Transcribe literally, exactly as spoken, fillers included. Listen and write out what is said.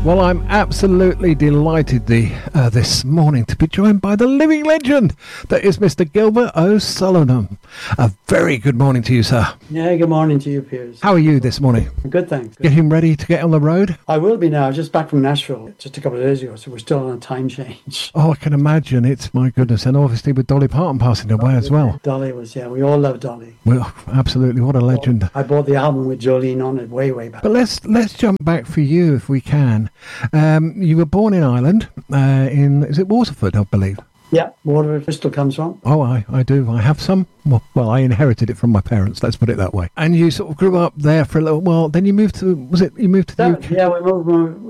Well, I'm absolutely delighted the, uh, this morning to be joined by the living legend that is Mister Gilbert O'Sullivan. A very good morning to you, sir. Yeah, good morning to you, Piers. How are you this morning? Good, thanks. Good. Getting ready to get on the road? I will be now. I was just back from Nashville just a couple of days ago, so we're still on a time change. Oh, I can imagine. It's, my goodness, and obviously with Dolly Parton passing away as well. Dolly was, yeah, we all love Dolly. Well, absolutely, what a legend. I bought the album with Jolene on it way, way back. But let's let's jump back for you if we can. Um, you were born in Ireland, uh, in, is it Waterford, I believe? Yeah, Waterford Bristol comes from. Oh, I, I do. I have some. Well, well, I inherited it from my parents, let's put it that way. And you sort of grew up there for a little while. Then you moved to, was it, you moved to the Yeah, U K? yeah, we moved,